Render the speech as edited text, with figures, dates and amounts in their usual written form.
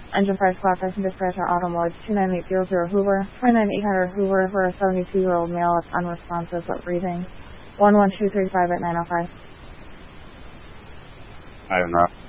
Enterprise Classic Dispatcher Automotive 29800 Hoover, 29800 Hoover for a 72-year-old male that's unresponsive but breathing. 11235 at 905. I am not.